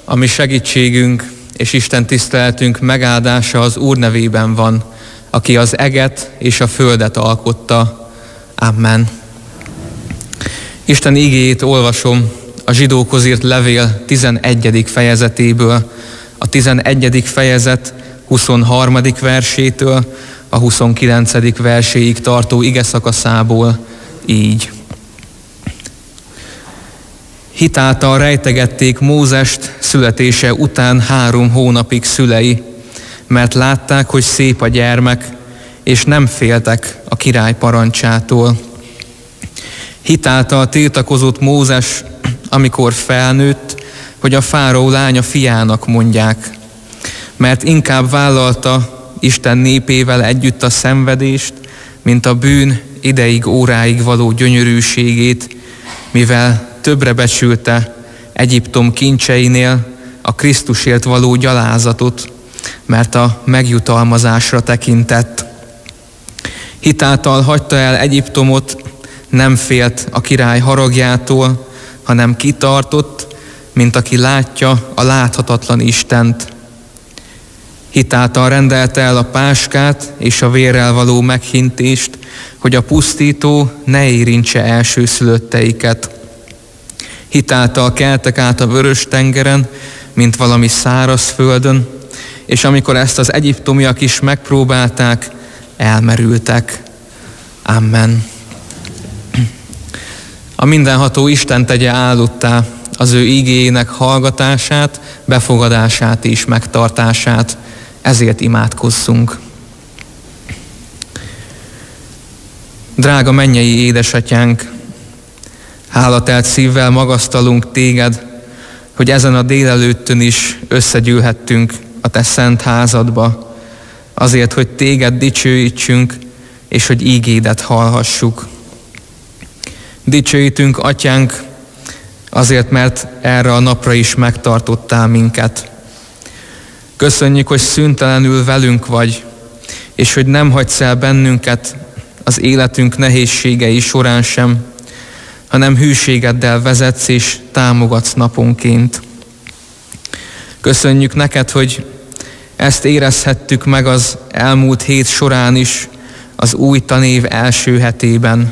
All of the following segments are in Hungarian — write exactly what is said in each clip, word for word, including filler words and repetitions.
A mi segítségünk és Isten tiszteletünk megáldása az Úr nevében van, aki az eget és a földet alkotta. Amen. Isten igéjét olvasom a Zsidókhoz írt levél tizenegyedik fejezetéből, a tizenegyedik fejezet huszonharmadik versétől a huszonkilencedik verséig tartó igeszakaszából így. Hitáltal rejtegették Mózest születése után három hónapig szülei, mert látták, hogy szép a gyermek, és nem féltek a király parancsától. Hitáltal tiltakozott Mózes, amikor felnőtt, hogy a fáraó lánya fiának mondják, mert inkább vállalta Isten népével együtt a szenvedést, mint a bűn ideig óráig való gyönyörűségét, mivel többre becsülte Egyiptom kincseinél a Krisztusért való gyalázatot, mert a megjutalmazásra tekintett. Hitáltal hagyta el Egyiptomot, nem félt a király haragjától, hanem kitartott, mint aki látja a láthatatlan Istent. Hitáltal rendelte el a páskát és a vérrel való meghintést, hogy a pusztító ne érintse elsőszülötteiket. Hitáltal keltek át a Vörös-tengeren, mint valami száraz földön, és amikor ezt az egyiptomiak is megpróbálták, elmerültek. Amen. A mindenható Isten tegye áldottá az ő igéjének hallgatását, befogadását és megtartását, ezért imádkozzunk. Drága mennyei édesatyánk, hálatelt szívvel magasztalunk téged, hogy ezen a délelőttön is összegyűlhettünk a te szent házadba, azért, hogy téged dicsőítsünk, és hogy ígédet hallhassuk. Dicsőítünk, atyánk, azért, mert erre a napra is megtartottál minket. Köszönjük, hogy szüntelenül velünk vagy, és hogy nem hagysz el bennünket az életünk nehézségei során sem, hanem hűségeddel vezetsz és támogatsz naponként. Köszönjük neked, hogy ezt érezhettük meg az elmúlt hét során is, az új tanév első hetében.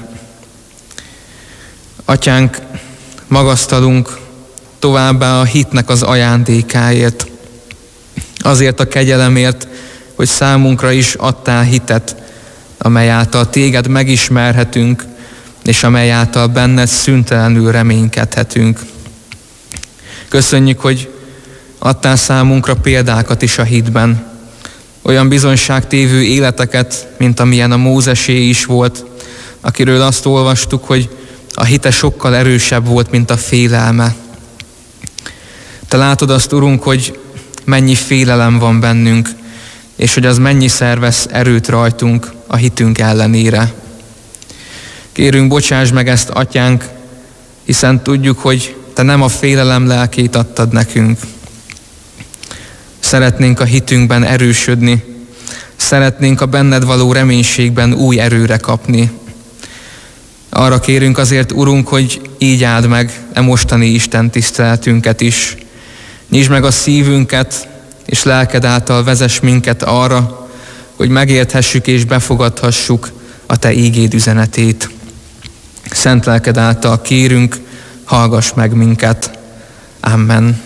Atyánk, magasztalunk továbbá a hitnek az ajándékáért, azért a kegyelemért, hogy számunkra is adtál hitet, amely által téged megismerhetünk, és amely által benned szüntelenül reménykedhetünk. Köszönjük, hogy adtál számunkra példákat is a hitben, olyan bizonyságtévő életeket, mint amilyen a Mózesé is volt, akiről azt olvastuk, hogy a hite sokkal erősebb volt, mint a félelme. Te látod azt, Urunk, hogy mennyi félelem van bennünk, és hogy az mennyiszer vesz erőt rajtunk a hitünk ellenére. Kérünk, bocsáss meg ezt, atyánk, hiszen tudjuk, hogy te nem a félelem lelkét adtad nekünk. Szeretnénk a hitünkben erősödni, szeretnénk a benned való reménységben új erőre kapni. Arra kérünk azért, Urunk, hogy így áld meg e mostani Isten tiszteletünket is. Nyisd meg a szívünket, és lelked által vezess minket arra, hogy megérthessük és befogadhassuk a te ígéd üzenetét. Szent lelked által kérünk, hallgass meg minket. Amen.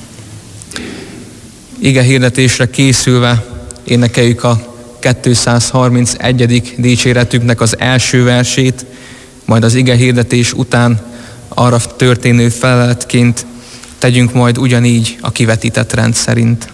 Ige hirdetésre készülve énekeljük a kétszázharmincegyedik dicséretünknek az első versét, majd az ige hirdetés után arra történő feleletként tegyünk majd ugyanígy a kivetített rend szerint.